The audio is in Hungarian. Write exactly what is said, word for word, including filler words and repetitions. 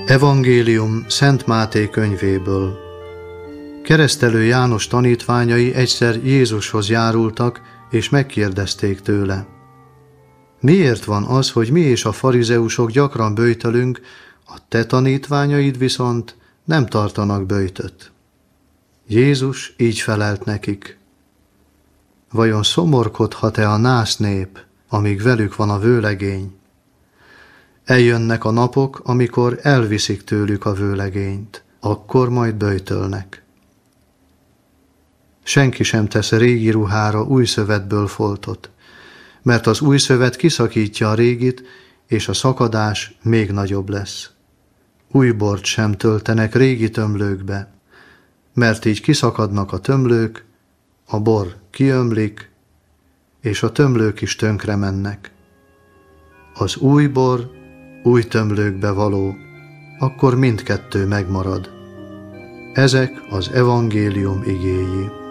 Evangélium Szent Máté könyvéből. Keresztelő János tanítványai egyszer Jézushoz járultak, és megkérdezték tőle: miért van az, hogy mi és a farizeusok gyakran böjtölünk, a te tanítványaid viszont nem tartanak böjtöt? Jézus így felelt nekik: vajon szomorkodhat-e a nász nép, amíg velük van a vőlegény? Eljönnek a napok, amikor elviszik tőlük a vőlegényt, akkor majd böjtölnek. Senki sem tesz régi ruhára új szövetből foltot, mert az új szövet kiszakítja a régit, és a szakadás még nagyobb lesz. Új bort sem töltenek régi tömlőkbe, mert így kiszakadnak a tömlők, a bor kiömlik, és a tömlők is tönkre mennek. Az új bor új tömlőkbe való, akkor mindkettő megmarad. Ezek az evangélium igéi.